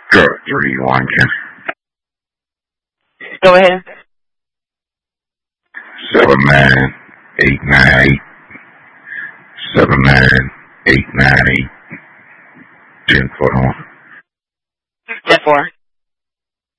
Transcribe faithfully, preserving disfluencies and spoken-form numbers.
Go three one ten. Go ahead. Seven nine eight nine eight. Seven nine eight nine eight. Ten four. Ten four.